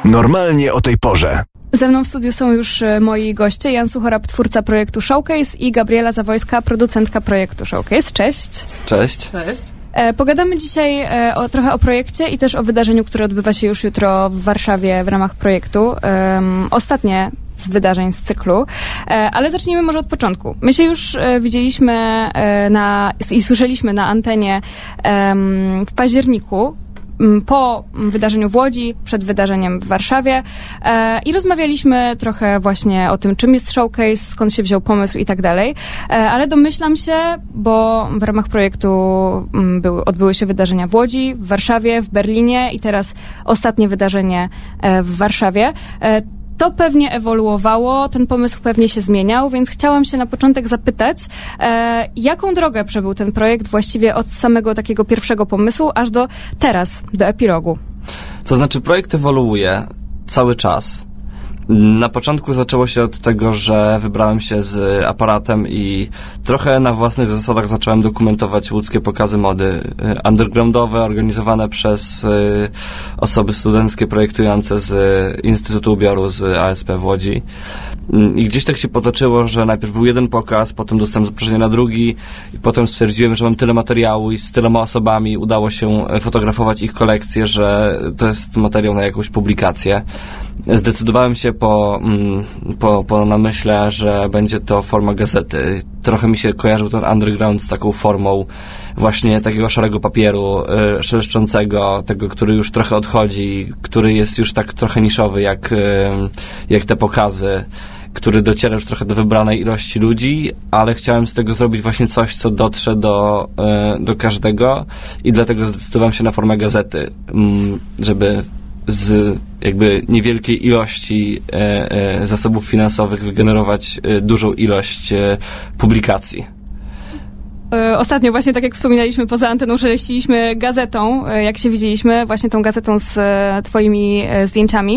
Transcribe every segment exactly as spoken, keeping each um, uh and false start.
Normalnie o tej porze. Ze mną w studiu są już moi goście. Jan Suchorab, twórca projektu Showcase, i Gabriela Zawojska, producentka projektu Showcase. Cześć. Cześć. Cześć. Pogadamy dzisiaj o, trochę o projekcie i też o wydarzeniu, które odbywa się już jutro w Warszawie w ramach projektu. Um, ostatnie z wydarzeń z cyklu. Ale zacznijmy może od początku. My się już widzieliśmy na, i słyszeliśmy na antenie um, w październiku, po wydarzeniu w Łodzi, przed wydarzeniem w Warszawie e, i rozmawialiśmy trochę właśnie o tym, czym jest Showcase, skąd się wziął pomysł i tak dalej, e, ale domyślam się, bo w ramach projektu m, były, odbyły się wydarzenia w Łodzi, w Warszawie, w Berlinie i teraz ostatnie wydarzenie e, w Warszawie. E, To pewnie ewoluowało, ten pomysł pewnie się zmieniał, więc chciałam się na początek zapytać, e, jaką drogę przebył ten projekt właściwie od samego takiego pierwszego pomysłu, aż do teraz, do epilogu? To znaczy, projekt ewoluuje cały czas. Na początku zaczęło się od tego, że wybrałem się z aparatem i trochę na własnych zasadach zacząłem dokumentować łódzkie pokazy mody undergroundowe, organizowane przez osoby studenckie projektujące z Instytutu Ubioru z A S P w Łodzi. I gdzieś tak się potoczyło, że najpierw był jeden pokaz, potem dostałem zaproszenie na drugi i potem stwierdziłem, że mam tyle materiału i z tyloma osobami udało się fotografować ich kolekcje, że to jest materiał na jakąś publikację. Zdecydowałem się po, po, po namyśle, że będzie to forma gazety. Trochę mi się kojarzył ten underground z taką formą właśnie takiego szarego papieru, y, szeleszczącego, tego, który już trochę odchodzi, który jest już tak trochę niszowy, jak, y, jak te pokazy, który dociera już trochę do wybranej ilości ludzi, ale chciałem z tego zrobić właśnie coś, co dotrze do, y, do każdego i dlatego zdecydowałem się na formę gazety, y, żeby z jakby niewielkiej ilości e, e, zasobów finansowych wygenerować e, dużą ilość e, publikacji. Ostatnio właśnie, tak jak wspominaliśmy, poza anteną szeleściliśmy gazetą, jak się widzieliśmy, właśnie tą gazetą z twoimi zdjęciami.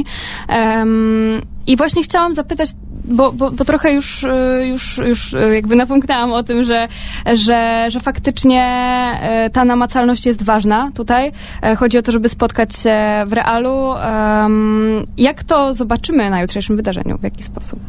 Um, I właśnie chciałam zapytać, bo, bo, bo trochę już, już, już jakby napomknęłam o tym, że, że, że faktycznie ta namacalność jest ważna tutaj. Chodzi o to, żeby spotkać się w realu. Um, jak to zobaczymy na jutrzejszym wydarzeniu? W jaki sposób?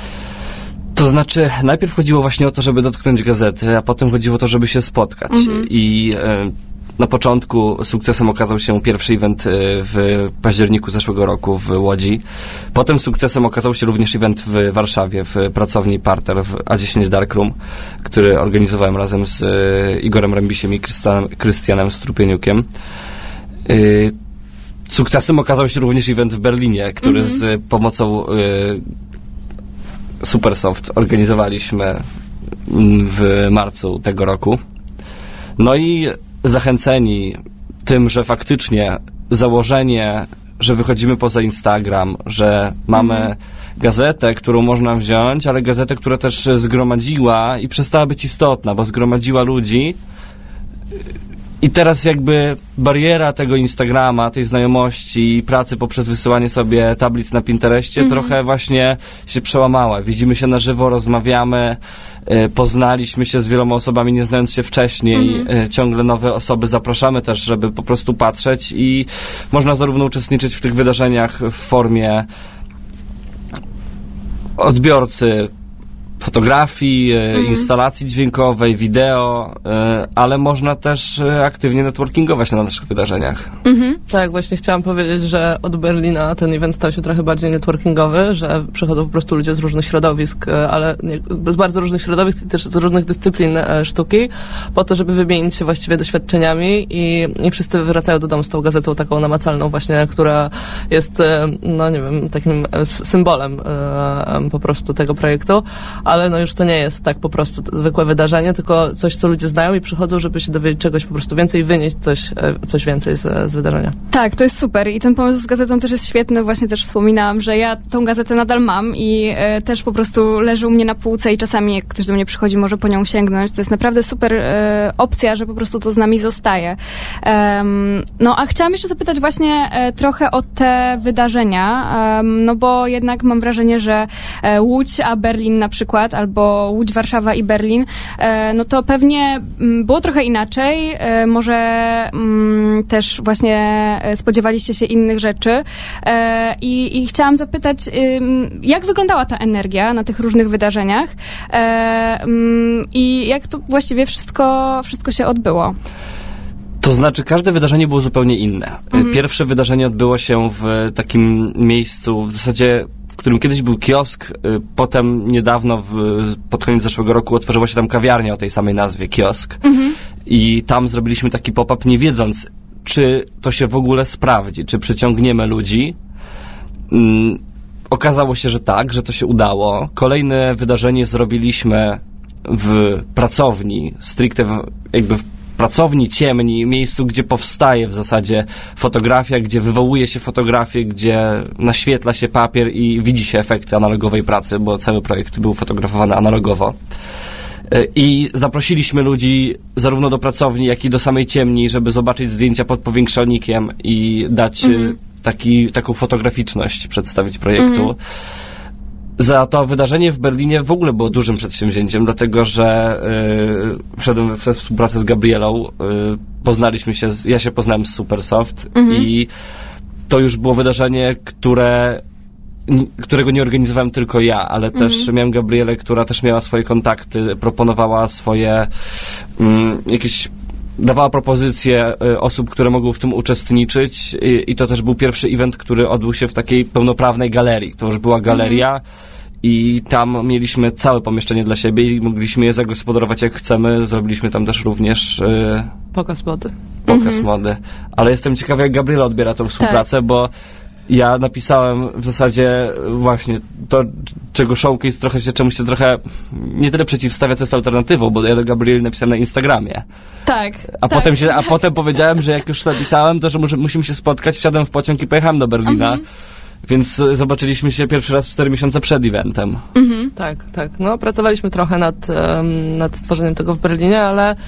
To znaczy, najpierw chodziło właśnie o to, żeby dotknąć gazety, a potem chodziło o to, żeby się spotkać. Mhm. I e, na początku sukcesem okazał się pierwszy event w październiku zeszłego roku w Łodzi. Potem sukcesem okazał się również event w Warszawie, w pracowni Parter w A dziesięć Darkroom, który organizowałem razem z e, Igorem Rembisiem i Krystianem Strupieniukiem. E, sukcesem okazał się również event w Berlinie, który mhm. z pomocą e, Supersoft organizowaliśmy w marcu tego roku. No i zachęceni tym, że faktycznie założenie, że wychodzimy poza Instagram, że mamy mhm. gazetę, którą można wziąć, ale gazetę, która też zgromadziła i przestała być istotna, bo zgromadziła ludzi. I teraz jakby bariera tego Instagrama, tej znajomości i pracy poprzez wysyłanie sobie tablic na Pinterestie mm-hmm. trochę właśnie się przełamała. Widzimy się na żywo, rozmawiamy, y, poznaliśmy się z wieloma osobami, nie znając się wcześniej. Mm-hmm. Y, ciągle nowe osoby zapraszamy też, żeby po prostu patrzeć i można zarówno uczestniczyć w tych wydarzeniach w formie odbiorcy fotografii, mhm. instalacji dźwiękowej, wideo, ale można też aktywnie networkingować na naszych wydarzeniach. Mhm. Tak, właśnie chciałam powiedzieć, że od Berlina ten event stał się trochę bardziej networkingowy, że przychodzą po prostu ludzie z różnych środowisk, ale nie, z bardzo różnych środowisk i też z różnych dyscyplin sztuki, po to, żeby wymienić się właściwie doświadczeniami i, i wszyscy wracają do domu z tą gazetą taką namacalną właśnie, która jest, no nie wiem, takim symbolem po prostu tego projektu. Ale no już to nie jest tak po prostu zwykłe wydarzenie, tylko coś, co ludzie znają i przychodzą, żeby się dowiedzieć czegoś po prostu więcej, wynieść coś, coś więcej z, z wydarzenia. Tak, to jest super i ten pomysł z gazetą też jest świetny. Właśnie też wspominałam, że ja tą gazetę nadal mam i e, też po prostu leży u mnie na półce i czasami jak ktoś do mnie przychodzi, może po nią sięgnąć. To jest naprawdę super e, opcja, że po prostu to z nami zostaje. E, no a chciałam jeszcze zapytać właśnie e, trochę o te wydarzenia, e, no bo jednak mam wrażenie, że e, Łódź, a Berlin na przykład przykład, albo Łódź, Warszawa i Berlin, e, no to pewnie m, było trochę inaczej. E, może m, też właśnie spodziewaliście się innych rzeczy. E, i, I chciałam zapytać, ym, jak wyglądała ta energia na tych różnych wydarzeniach e, ym, i jak to właściwie wszystko, wszystko się odbyło? To znaczy, każde wydarzenie było zupełnie inne. Mhm. Pierwsze wydarzenie odbyło się w takim miejscu, w zasadzie, w którym kiedyś był kiosk, potem niedawno, w, pod koniec zeszłego roku, otworzyła się tam kawiarnia o tej samej nazwie, kiosk. Mhm. I tam zrobiliśmy taki pop-up, nie wiedząc, czy to się w ogóle sprawdzi, czy przyciągniemy ludzi. Mm, okazało się, że tak, że to się udało. Kolejne wydarzenie zrobiliśmy w pracowni, stricte w, jakby w pracowni ciemni, miejscu, gdzie powstaje w zasadzie fotografia, gdzie wywołuje się fotografię, gdzie naświetla się papier i widzi się efekty analogowej pracy, bo cały projekt był fotografowany analogowo. I zaprosiliśmy ludzi zarówno do pracowni, jak i do samej ciemni, żeby zobaczyć zdjęcia pod powiększalnikiem i dać mhm. taki, taką fotograficzność, przedstawić projektu. Mhm. Za to wydarzenie w Berlinie w ogóle było dużym przedsięwzięciem, dlatego że yy, wszedłem we współpracę z Gabrielą, yy, poznaliśmy się, z, ja się poznałem z Supersoft mhm. i to już było wydarzenie, które którego nie organizowałem tylko ja, ale też mhm. miałem Gabrielę, która też miała swoje kontakty, proponowała swoje mm, jakieś dawała propozycje y, osób, które mogły w tym uczestniczyć i, i to też był pierwszy event, który odbył się w takiej pełnoprawnej galerii. To już była galeria mhm. i tam mieliśmy całe pomieszczenie dla siebie i mogliśmy je zagospodarować jak chcemy. Zrobiliśmy tam też również y, pokaz mody. Pokaz mhm. mody. Ale jestem ciekawy, jak Gabriela odbiera tą współpracę, tak. bo ja napisałem w zasadzie właśnie to, czego Showcase trochę się, czemu się trochę nie tyle przeciwstawia, co jest alternatywą, bo ja do Gabrieli napisałem na Instagramie. Tak. A, tak. Potem, się, a potem powiedziałem, że jak już napisałem, to że może, musimy się spotkać, wsiadłem w pociąg i pojechałem do Berlina. Mhm. Więc zobaczyliśmy się pierwszy raz cztery miesiące przed eventem. Mhm. Tak, tak. No, pracowaliśmy trochę nad, um, nad stworzeniem tego w Berlinie, ale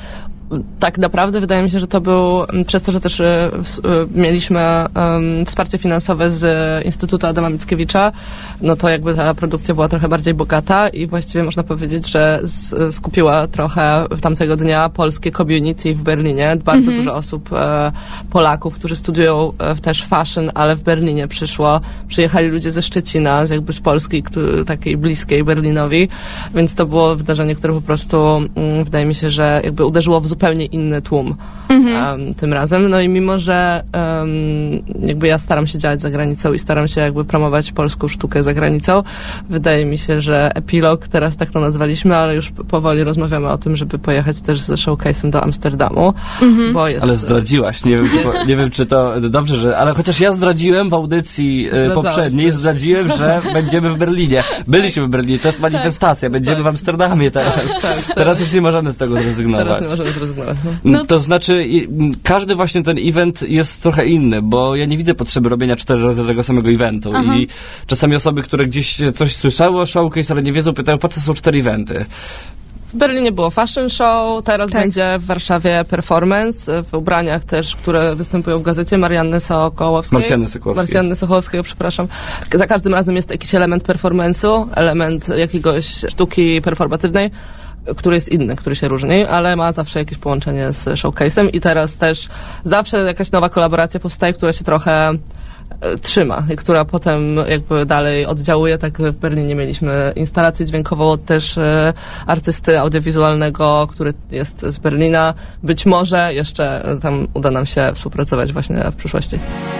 tak naprawdę wydaje mi się, że to był, przez to, że też y, y, mieliśmy y, wsparcie finansowe z Instytutu Adama Mickiewicza, no to jakby ta produkcja była trochę bardziej bogata i właściwie można powiedzieć, że z, skupiła trochę w tamtego dnia polskie community w Berlinie. Bardzo mm-hmm. dużo osób, e, Polaków, którzy studiują e, też fashion, ale w Berlinie przyszło, przyjechali ludzie ze Szczecina, z jakby z Polski, który, takiej bliskiej Berlinowi, więc to było wydarzenie, które po prostu mm, wydaje mi się, że jakby uderzyło w zupełnie inny tłum mm-hmm. um, tym razem. No i mimo, że um, jakby ja staram się działać za granicą i staram się jakby promować polską sztukę za granicą, wydaje mi się, że Epilog, teraz tak to nazwaliśmy, ale już powoli rozmawiamy o tym, żeby pojechać też ze showcase'em do Amsterdamu, mm-hmm. bo jest... Ale zdradziłaś, nie wiem, czy, nie wiem, czy to dobrze, że... Ale chociaż ja zdradziłem w audycji y, poprzedniej, zdradziłem, że będziemy w Berlinie. Byliśmy w Berlinie, to jest manifestacja, będziemy tak. w Amsterdamie teraz. Tak, tak. Teraz już nie możemy z tego zrezygnować. Teraz nie możemy zrezygnować. No. To znaczy, każdy właśnie ten event jest trochę inny, bo ja nie widzę potrzeby robienia cztery razy tego samego eventu. Aha. I czasami osoby, które gdzieś coś słyszały o Showcase, ale nie wiedzą, pytają, po co są cztery eventy. W Berlinie było fashion show, teraz tak. będzie w Warszawie performance, w ubraniach też, które występują w gazecie Marianny Sokołowskiej. Marcjanny Sokołowskiej. Marcjanny Sokołowskiego, przepraszam. Za każdym razem jest jakiś element performance'u, element jakiegoś sztuki performatywnej, który jest inny, który się różni, ale ma zawsze jakieś połączenie z showcase'em i teraz też zawsze jakaś nowa kolaboracja powstaje, która się trochę trzyma i która potem jakby dalej oddziałuje. Tak w Berlinie mieliśmy instalację dźwiękową od też e, artysty audiowizualnego, który jest z Berlina. Być może jeszcze tam uda nam się współpracować właśnie w przyszłości.